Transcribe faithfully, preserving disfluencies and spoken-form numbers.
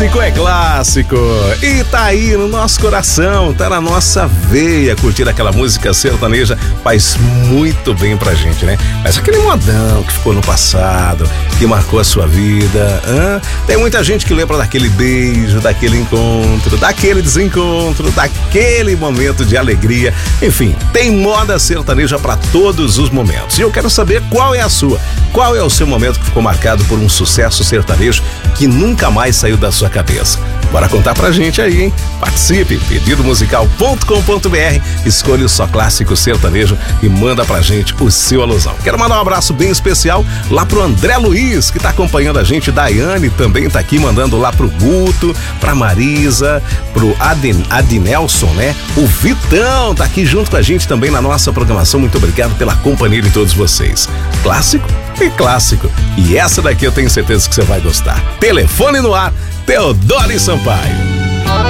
Clássico é clássico e tá aí no nosso coração, tá na nossa veia. Curtir aquela música sertaneja faz muito bem pra gente, né? Mas aquele modão que ficou no passado, que marcou a sua vida, hã? Tem muita gente que lembra daquele beijo, daquele encontro, daquele desencontro, daquele momento de alegria. Enfim, tem moda sertaneja pra todos os momentos. E eu quero saber qual é a sua. Qual é o seu momento que ficou marcado por um sucesso sertanejo que nunca mais saiu da sua cabeça? Bora contar pra gente aí, hein? Participe, pedido musical ponto com ponto b r, escolha o só clássico sertanejo e manda pra gente o seu alusão. Quero mandar um abraço bem especial lá pro André Luiz, que tá acompanhando a gente, Daiane também tá aqui mandando lá pro Guto, pra Marisa, pro Aden, Adinelson, né? O Vitão tá aqui junto com a gente também na nossa programação. Muito obrigado pela companhia de todos vocês. Clássico e clássico. E essa daqui eu tenho certeza que você vai gostar. Telefone no ar, Teodoro Sampaio.